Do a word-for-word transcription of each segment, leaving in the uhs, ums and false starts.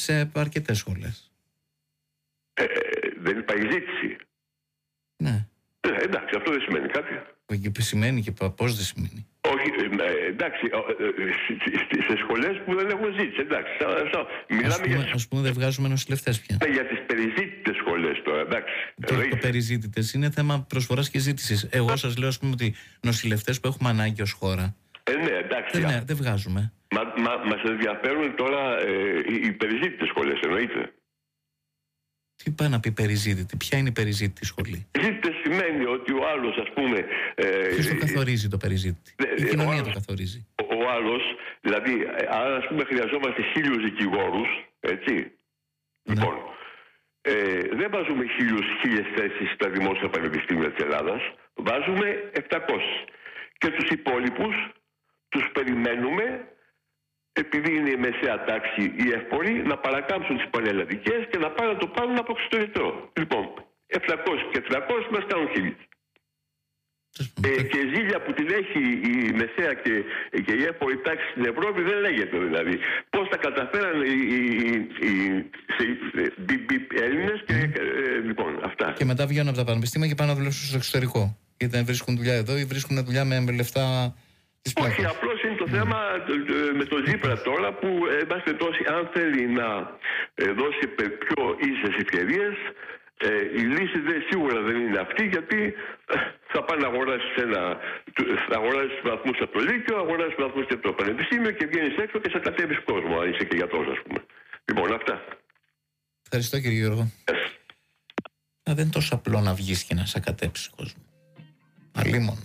σε αρκετές σχολές. Ε, δεν υπάρχει ζήτηση. Ναι. Ε, εντάξει, αυτό δεν σημαίνει κάτι. Και σημαίνει και πώς δεν σημαίνει. Όχι, ε, εντάξει, σε σχολές που δεν έχουν ζήτηση, εντάξει. Μιλάμε ας πούμε, για... ας πούμε δεν βγάζουμε νοσηλευτές πια. Για τις περιζήτητες σχολές τώρα, εντάξει. Το, το περιζήτητες είναι θέμα προσφοράς και ζήτησης. Εγώ σας λέω, ας πούμε, ότι νοσηλευτές που έχουμε ανάγκη ως χώρα, ε, ναι, εντάξει, δεν, ναι, δεν βγάζουμε. Μα, μα, μας ενδιαφέρουν τώρα ε, οι περιζήτητες σχολές, εννοείται. Τι πάει να πει περιζήτητη, ποια είναι η περιζήτητη σχολή? Περιζήτητη σημαίνει ότι ο άλλος, ας πούμε... Ε, Ποιος το καθορίζει το περιζήτητη? Ε, η κοινωνία άλλος, το καθορίζει. Ο, ο άλλος, δηλαδή, αν ας πούμε χρειαζόμαστε χίλιους δικηγόρους, έτσι, ναι. Λοιπόν, ε, δεν βάζουμε χίλιους, χίλιες θέσεις στα δημόσια πανεπιστήμια της Ελλάδας, βάζουμε επτακόσιες. Και τους υπόλοιπους τους περιμένουμε, επειδή είναι η μεσαία τάξη οι εύποροι, να παρακάμψουν τις πανελλαδικές και να πάνε να το πάρουν από εξωτερικό. Λοιπόν, επτακόσιες και τριακόσιες μας κάνουν χίλιοι. Ε, και ζήλια που την έχει η μεσαία και, και η εύπορη τάξη στην Ευρώπη δεν λέγεται δηλαδή. Πώς τα καταφέραν οι, οι, οι, οι, οι Έλληνες και ε, λοιπόν αυτά. Και μετά βγαίνουν από τα πανεπιστήμια και πάνε να δουλέψουν στο εξωτερικό. Γιατί δεν βρίσκουν δουλειά εδώ ή βρίσκουν δουλειά με λεφτά της πλάκας. Όχι, απλώς είναι το mm. θέμα με το Ζήπρα τώρα που είμαστε τόσοι, αν θέλει να δώσει πιο ίσες ευκαιρίες, Ε, η λύση δεν, σίγουρα δεν είναι αυτή, γιατί ε, θα πάει να αγοράσει ένα. Θα αγοράσει βαθμούς από το Λύκειο, αγοράσει βαθμούς από το Πανεπιστήμιο και βγαίνει έξω και σε κατέβει κόσμο, αν είσαι και γιατρός, ας πούμε. Λοιπόν, αυτά. Ευχαριστώ, κύριε Γιώργο. Yes. Α, δεν είναι τόσο απλό να βγεις και να σε κατέψει κόσμο. Αλίμονο.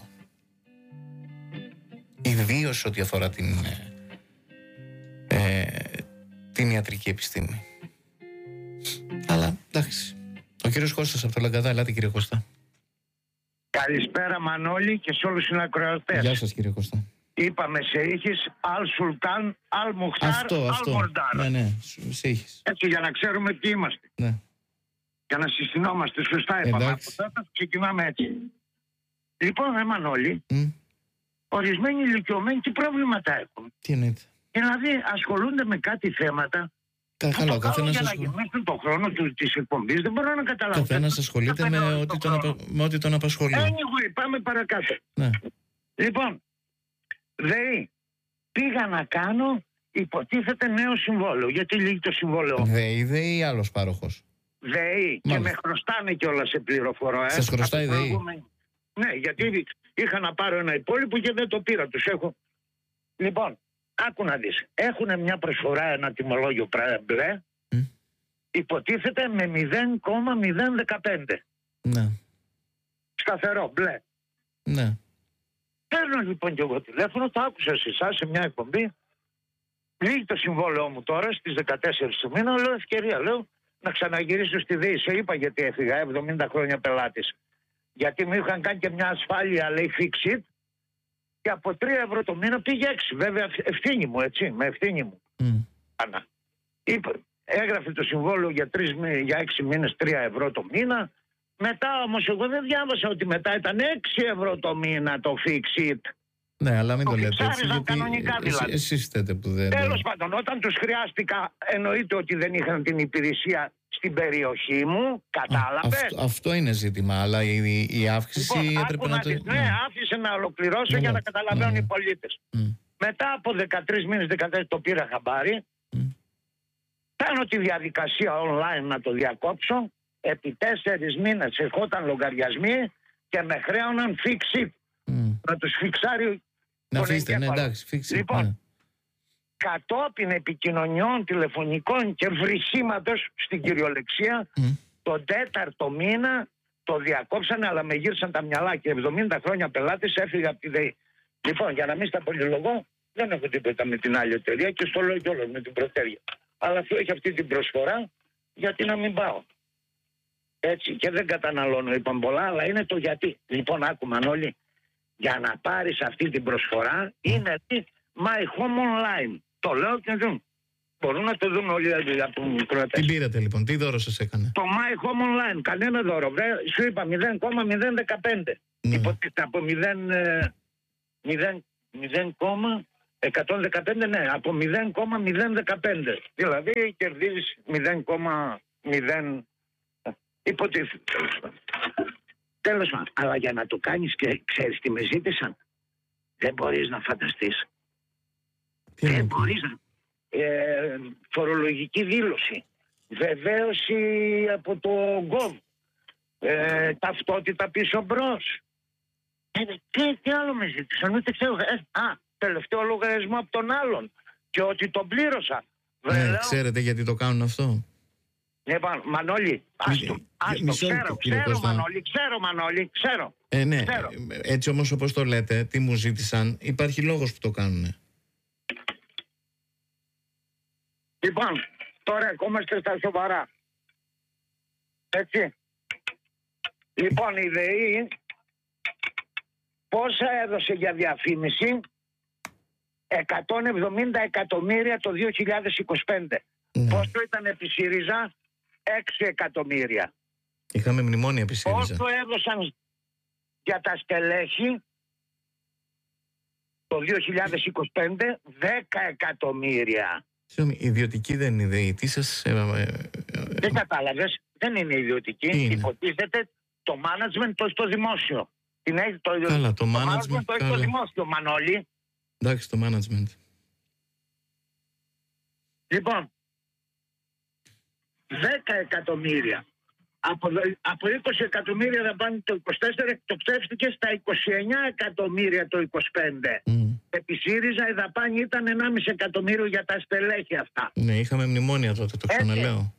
Ιδίως ό,τι αφορά την, ε, την ιατρική επιστήμη. Αλλά εντάξει. Ο κύριος Κώστας από το Λαγκαδά. Ελάτε, κύριε Κώστα. Καλησπέρα, Μανώλη, και σε όλους τους συνακροατές. Γεια σας, κύριε Κώστα. Είπαμε σε ήχης Αλ Σουλτάν, Αλ Μουχτάρ, Αλ Μορντάρ. Ναι, ναι, σε ήχης. Έτσι, για να ξέρουμε ποιοι είμαστε. Ναι. Για να συστηνόμαστε σωστά, είπαμε. Από τότε ξεκινάμε έτσι. Λοιπόν, ρε Μανώλη, mm. ορισμένοι ηλικιωμένοι τι προβλήματα έχουν. Τι εννοείται? Δηλαδή, ασχολούνται με κάτι θέματα. Καλά, ο καθένας για να γεμίσουν τον χρόνο του, της εκπομπής, δεν μπορώ να καταλάβω. Καθένας ασχολείται με ό,τι τον, απα... ό,τι τον απασχολεί. Anyway, πάμε παρακάτω. Ναι. Λοιπόν, ΔΕΗ, πήγα να κάνω υποτίθεται νέο συμβόλαιο. Γιατί λύγει το συμβόλαιο? ΔΕΗ, ΔΕΗ ή άλλος πάροχος? ΔΕΗ. Και με χρωστάνε κιόλας σε πληροφορώ. Ε. Σας χρωστάει ΔΕΗ? Ναι, γιατί είχα να πάρω ένα υπόλοιπο και δεν το πήρα. Τους έχω. Λοιπόν, άκου να δεις. Έχουν μια προσφορά, ένα τιμολόγιο μπλε, mm. υποτίθεται με μηδέν κόμμα μηδέν δεκαπέντε. Ναι. Σταθερό, μπλε. Ναι. Παίρνω λοιπόν και εγώ τηλέφωνο, το άκουσα σε εσάς σε μια εκπομπή. Λύγει το συμβόλαιό μου τώρα στις δεκατέσσερις του μήνα. Λέω ευκαιρία, λέω, να ξαναγυρίσω στη ΔΕΗ. Σε είπα γιατί έφυγα, εβδομήντα χρόνια πελάτης. Γιατί μου είχαν κάνει και μια ασφάλεια, λέει, fix it. Και από τρία ευρώ το μήνα πήγε έξι. Βέβαια ευθύνη μου, έτσι, με ευθύνη μου. Mm. Άνα. Είπε, έγραφε το συμβόλαιο για, τρεις, για έξι μήνες τρία ευρώ το μήνα. Μετά όμως εγώ δεν διάβασα ότι μετά ήταν έξι ευρώ το μήνα το fix it. Ναι, αλλά μην το, το λέτε έτσι, γιατί κανονικά, δηλαδή. Εσείς είστε που δεν... Τέλος πάντων, όταν τους χρειάστηκα, εννοείται ότι δεν είχαν την υπηρεσία στην περιοχή μου, κατάλαβες. Αυτό, αυτό είναι ζήτημα, αλλά η, η αύξηση λοιπόν, έπρεπε να το... Ναι, ναι, άφησε να ολοκληρώσω ναι, για να καταλαβαίνουν ναι, οι πολίτες. Mm. Μετά από δεκατρείς μήνες, δεκατέσσερα το πήρα χαμπάρι. Mm. Κάνω τη διαδικασία online να το διακόψω. Επί τέσσερις μήνες ερχόταν λογαριασμοί και με χρέωναν fix it. Mm. Να τους φιξάρει. Να αφήσετε, ναι, εντάξει, fix it. Λοιπόν, ναι. κατόπιν επικοινωνιών τηλεφωνικών και βρυσίματος στην κυριολεξία, mm. τον τέταρτο μήνα το διακόψανε, αλλά με γύρισαν τα μυαλά και εβδομήντα χρόνια πελάτης έφυγα από τη ΔΕΗ. Λοιπόν, για να μην στα πολυλογώ, δεν έχω τίποτα με την άλλη εταιρεία και στο λέω κιόλας με την Πρωτέρια. Αλλά αυτό έχει αυτή την προσφορά, γιατί να μην πάω. Έτσι, και δεν καταναλώνω, είπαν πολλά, αλλά είναι το γιατί. Λοιπόν, άκουμαν όλοι, για να πάρεις αυτή την προσφορά είναι My Home Online. Το λέω και δουν. Μπορούν να το δουν όλοι από μικρότερες. Τι πήρατε λοιπόν, τι δώρο σας έκανε? Το My Home Online, κανένα δώρο. Βρε, σου είπα μηδέν κόμμα μηδέν δεκαπέντε. Mm. Υποτίθεται από μηδέν, μηδέν, μηδέν, εκατόν δεκαπέντε, ναι, από μηδέν κόμμα μηδέν δεκαπέντε. Δηλαδή κερδίζεις μηδέν κόμμα μηδέν. Υποτίθεται. Τέλος πάντων. Αλλά για να το κάνεις και ξέρεις τι με ζήτησαν. Δεν μπορείς να φανταστείς. Τι Δεν είναι? μπορείς να... Ε, φορολογική δήλωση. Βεβαίωση από το γκοβ. Ε, ταυτότητα πίσω μπρος. Ε, τι, τι άλλο με ζήτησαν, ούτε ξέρω. Ε, α, τελευταίο λογαριασμό από τον άλλον. Και ότι τον πλήρωσα. Ναι, Βελέω. ξέρετε γιατί το κάνουν αυτό? Λοιπόν, Μανώλη, άστο, άστο, μισό ξέρω, λεπτό, κύριε ξέρω Κώστα. Μανώλη, ξέρω Μανώλη, ξέρω. Ε, ναι, Ξέρω. έτσι όμως όπως το λέτε, τι μου ζήτησαν, υπάρχει λόγος που το κάνουν. Λοιπόν, τώρα ερχόμαστε στα σοβαρά. Έτσι. Λοιπόν, η ΔΕΗ πόσα έδωσε για διαφήμιση? εκατόν εβδομήντα εκατομμύρια το δύο χιλιάδες είκοσι πέντε. Ναι. Πόσο ήταν επί ΣΥΡΙΖΑ? έξι εκατομμύρια. Είχαμε μνημόνια επί ΣΥΡΙΖΑ. Πόσο έδωσαν για τα στελέχη το δύο χιλιάδες είκοσι πέντε? δέκα εκατομμύρια. Συγγνώμη, ιδιωτική δεν είναι η ΔΕΗ. Τι σας... Ε, ε, ε, Δεν κατάλαβες, δεν είναι ιδιωτική. Τι είναι? Υποτίθεται το management το έχει το δημόσιο. Την έχει το, Καλά, το το management, το έχει το καλά. δημόσιο, Μανώλη. εντάξει, το management. Λοιπόν, δέκα εκατομμύρια. Από, από είκοσι εκατομμύρια δαπάνη το είκοσι τέσσερα εκτοξεύτηκε στα είκοσι εννέα εκατομμύρια το είκοσι πέντε. Mm. Επί ΣΥΡΙΖΑ η δαπάνη ήταν ενάμιση εκατομμύριο για τα στελέχη αυτά. Ναι, είχαμε μνημόνια τότε, το Έτσι. ξαναλέω.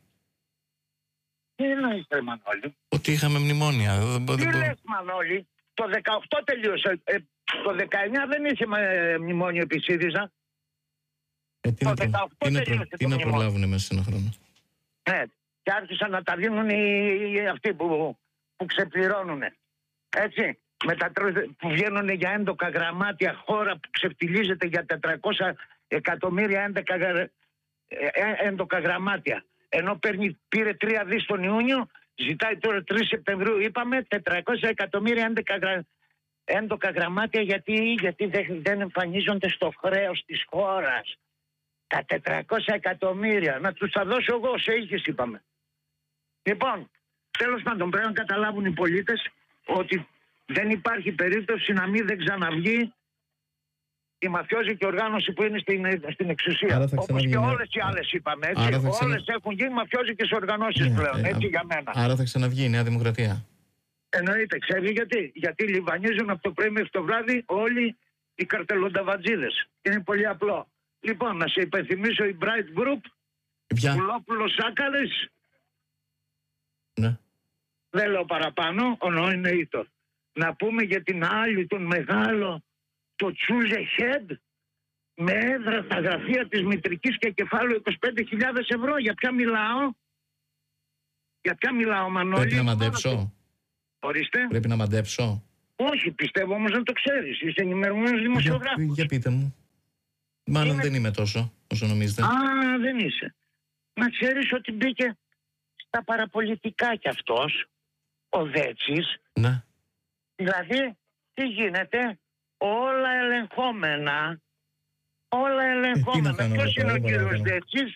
Τι εννοείς, ρε Μανώλη? Ότι είχαμε μνημόνια. Δεν, μπο- Τι δεν, μπο- λες, Μανώλη? Το δεκαοκτώ τελείωσε. Ε, το δεκαεννιά δεν είχε ε, μνημόνιο επί ΣΥΡΙΖΑ. ε, τι, να το προ- δεκαοκτώ τι να, προ- τελείωσε τι το να μνημόνιο. προλάβουν μέσα σε ένα χρόνο. Ναι. Και άρχισαν να τα δίνουν οι, οι αυτοί που, που ξεπληρώνουν. Έτσι. Με τα, τρω- που βγαίνουν για έντοκα γραμμάτια, χώρα που ξεφτιλίζεται για τετρακόσια εκατομμύρια έντοκα, γρα- ε, ε, έντοκα γραμμάτια. Ενώ παίρνει, πήρε τρία δις τον Ιούνιο, ζητάει τώρα τρεις Σεπτεμβρίου, είπαμε, τετρακόσια εκατομμύρια έντοκα, γρα- έντοκα γραμμάτια, γιατί, γιατί δεν, δεν εμφανίζονται στο χρέος της χώρας. Τα τετρακόσια εκατομμύρια, να τους τα δώσω εγώ σε ήχες, είπαμε. Λοιπόν, τέλος πάντων, πρέπει να καταλάβουν οι πολίτες ότι δεν υπάρχει περίπτωση να μην δεν ξαναβγεί η μαφιόζικη οργάνωση που είναι στην, στην εξουσία. Άρα θα Όπως ξαναβγεί, και ναι. όλες οι άλλες είπαμε. Έτσι. Άρα θα ξανα- Όλες έχουν γίνει μαφιόζικες οργανώσεις Ναι, πλέον. ε, Έτσι α- για μένα. Άρα θα ξαναβγεί η Νέα Δημοκρατία. Εννοείται. Ξέρει γιατί? Γιατί λιβανίζουν από το πρωί μέχρι το βράδυ όλοι οι καρτελονταβατζίδες. Είναι πολύ απλό. Λοιπόν, να σε υπενθυμίσω η Bright Group, Ποια? Πουλόπουλος Σάκαλες, Ναι. δεν λέω παραπάνω, ονοείτο. Να πούμε για την άλλη, τον μεγάλο, το Choose Ahead, με έδρα στα γραφεία της μητρικής και κεφάλαιο είκοσι πέντε χιλιάδες ευρώ. Για ποια μιλάω? Για ποια μιλάω, Μανώλη? Πρέπει να μαντέψω. Ορίστε. Πρέπει να μαντέψω. Όχι, πιστεύω όμως να το ξέρεις. Είσαι ενημερωμένος Για, δημοσιογράφος. για πείτε μου. Μάλλον Είναι- δεν είμαι τόσο όσο νομίζετε. Α, δεν είσαι. Να ξέρεις ότι μπήκε στα παραπολιτικά κι αυτός, ο Δέτσης. Ναι. Δηλαδή, τι γίνεται? Όλα ελεγχόμενα. Όλα ελεγχόμενα. κάνω Ποιος εγώ είναι ο τώρα, κύριος παρακαλώ. Δέτσης?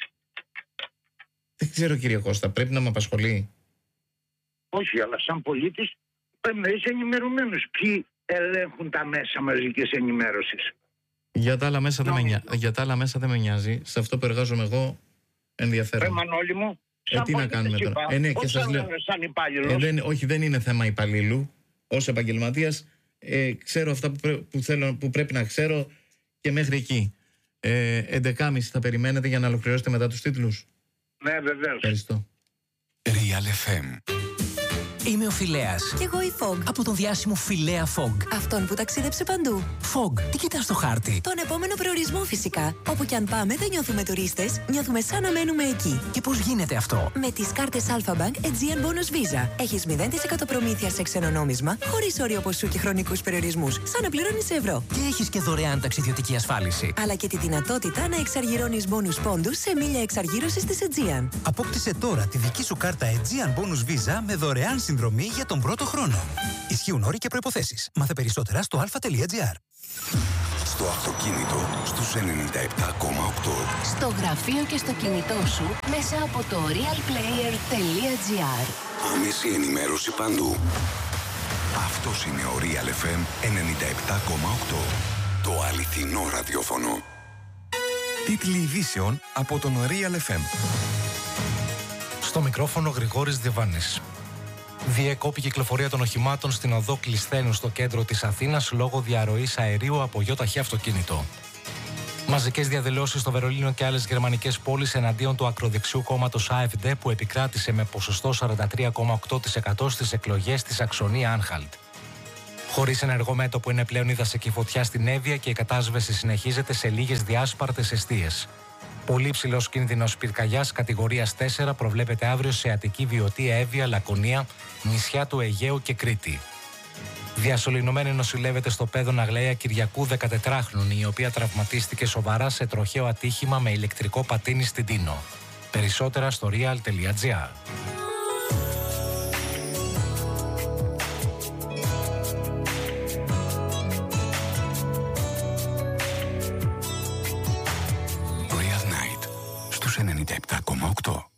Δεν ξέρω, κύριε Κώστα, πρέπει να με απασχολεί. Όχι, αλλά σαν πολίτης πρέπει να είσαι ενημερωμένος. Ποιοι ελέγχουν τα μέσα μαζικής ενημέρωσης? Για τα άλλα μέσα δεν με, Νομίζω. νοιάζει. Για τα άλλα μέσα δεν με νοιάζει. Σε αυτό που εργάζομαι εγώ Ρε ενδιαφέρον. Μανώλη μου, Ε, σαν τι να πολίτης κάνουμε τώρα. είπα, Ε, ναι, και όχι σας σαν, λέω. σαν υπάλληλος. Ε, δεν, όχι, δεν είναι θέμα υπαλλήλου. Ως επαγγελματίας ε, ξέρω αυτά που, πρέ- που, θέλω, που πρέπει να ξέρω και μέχρι εκεί. Ε, έντεκα και μισή θα περιμένετε για να ολοκληρώσετε μετά τους τίτλους. Ναι, βεβαίως. Ευχαριστώ. Real εφ εμ. Είμαι ο Φιλέας. Κι εγώ η Fog. Από τον διάσημο Φιλέα Fog. Αυτόν που ταξίδεψε παντού. Fog, τι κοιτάς στο χάρτη? Τον επόμενο προορισμό φυσικά. Όπου κι αν πάμε δεν νιώθουμε τουρίστες, νιώθουμε σαν να μένουμε εκεί. Και πώς γίνεται αυτό? Με τις κάρτες Alpha Bank Aegean Bonus Visa. Έχεις μηδέν τοις εκατό προμήθεια σε ξένο νόμισμα, χωρίς όριο ποσού και χρονικούς περιορισμούς, σαν να πληρώνεις σε ευρώ. Και έχεις και δωρεάν ταξιδιωτική ασφάλιση. Αλλά και τη δυνατότητα να εξαργυρώνεις bonus πόντους σε μίλια εξαργύρωσης της Aegean. Απόκτησε τώρα τη δική σου κάρτα Aegean Bonus Visa με δωρεάν συνδρομή για τον πρώτο χρόνο. Ισχύουν όροι και προϋποθέσεις. Μάθε περισσότερα στο αλφα τελεία τζι άρ. Στο αυτοκίνητο στους ενενήντα επτά κόμμα οκτώ. Στο γραφείο και στο κινητό σου μέσα από το real player τελεία gr. Άμεση ενημέρωση παντού. Αυτός είναι ο Real εφ εμ ενενήντα επτά κόμμα οκτώ. Το αληθινό ραδιόφωνο. Τίτλοι ειδήσεων από τον Real εφ εμ. Στο μικρόφωνο Γρηγόρης Διεβάνης. Διεκόπη κυκλοφορία των οχημάτων στην οδό Κλεισθένου στο κέντρο της Αθήνας λόγω διαρροής αερίου από γιοταχή αυτοκίνητο. Μαζικές διαδηλώσεις στο Βερολίνο και άλλες γερμανικές πόλεις εναντίον του ακροδεξιού κόμματος AfD που επικράτησε με ποσοστό σαράντα τρία κόμμα οκτώ τοις εκατό στις εκλογές στη Σαξονία-Άνχαλτ. Χωρίς ενεργό μέτωπο είναι πλέον η δασική φωτιά στην Εύβοια και η κατάσβεση συνεχίζεται σε λίγες διάσπαρτες εστίες. Πολύ ψηλός κίνδυνος πυρκαγιάς κατηγορίας τέσσερα προβλέπεται αύριο σε Αττική, Βιωτία, Εύβοια, Λακωνία, νησιά του Αιγαίου και Κρήτη. Διασωληνωμένη νοσηλεύεται στο Πέδον Αγλαία Κυριακού δεκατετράχρονη, η οποία τραυματίστηκε σοβαρά σε τροχαίο ατύχημα με ηλεκτρικό πατίνι στην Τίνο. Περισσότερα στο real τελεία gr. ενενήντα επτά κόμμα οκτώ.